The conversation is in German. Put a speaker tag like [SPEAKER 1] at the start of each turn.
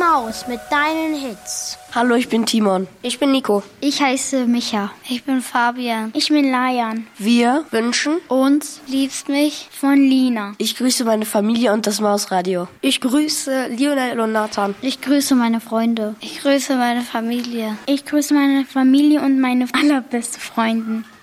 [SPEAKER 1] raus mit deinen Hits.
[SPEAKER 2] Hallo, ich bin Timon.
[SPEAKER 3] Ich bin Nico.
[SPEAKER 4] Ich heiße Micha.
[SPEAKER 5] Ich bin Fabian.
[SPEAKER 1] Ich bin Layan.
[SPEAKER 2] Wir wünschen
[SPEAKER 5] uns liebst mich von Lina.
[SPEAKER 2] Ich grüße meine Familie und das Mausradio.
[SPEAKER 3] Ich grüße Lionel und Nathan.
[SPEAKER 4] Ich grüße meine Freunde.
[SPEAKER 5] Ich grüße meine Familie.
[SPEAKER 1] Ich grüße meine Familie und meine allerbeste Freunde.